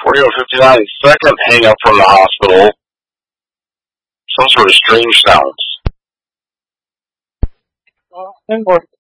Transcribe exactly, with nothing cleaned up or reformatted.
forty-one fifty-nine, second hang up from the hospital. Some sort of strange sounds. Uh, ten more.